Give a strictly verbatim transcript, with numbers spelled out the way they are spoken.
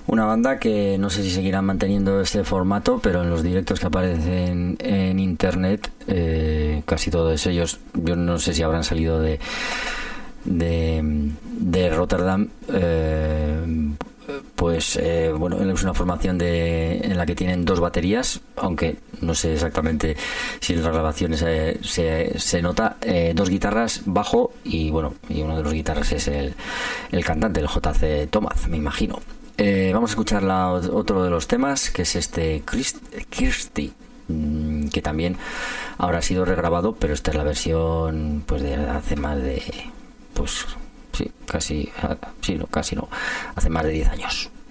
Una banda que no sé si seguirán manteniendo este formato, pero en los directos que aparecen en internet, eh, casi todos ellos, yo no sé si habrán salido de de, de Rotterdam, eh, pues eh, bueno, es una formación de, en la que tienen dos baterías, aunque no sé exactamente si en las grabaciones eh, se, se nota, eh, dos guitarras, bajo y bueno, y uno de los guitarras es el, el cantante, el J C Thomas, me imagino. Eh, vamos a escuchar la, otro de los temas, que es este Christ, Kirsty, que también habrá sido regrabado, pero esta es la versión pues de hace más de, pues sí, casi, sí, no, casi no, hace más de diez años.